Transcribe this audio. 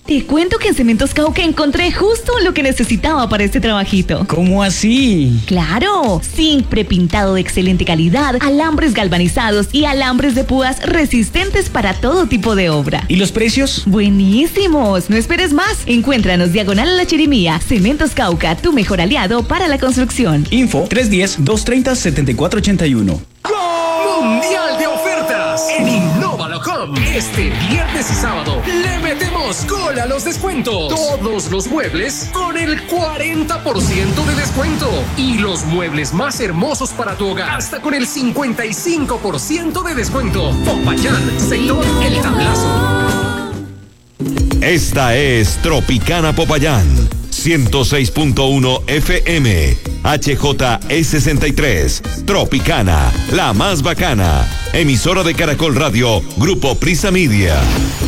Te cuento que en Cementos Cauca encontré justo lo que necesitaba para este trabajito. ¿Cómo así? ¡Claro! Zinc prepintado de excelente calidad, alambres galvanizados y alambres de púas resistentes para todo tipo de obra. ¿Y los precios? ¡Buenísimos! No esperes más. Encuéntranos diagonal a la Chirimía. Cementos Cauca, tu mejor aliado para la construcción. Info 310-230-7481. Mundial de ofertas en Innovalocom. Este viernes y sábado le metemos gol a los descuentos. Todos los muebles con el 40% de descuento. Y los muebles más hermosos para tu hogar hasta con el 55% de descuento. Popayán, sector El Tablazo. Esta es Tropicana Popayán, 106.1 FM, HJE63, Tropicana, la más bacana, emisora de Caracol Radio, Grupo Prisa Media.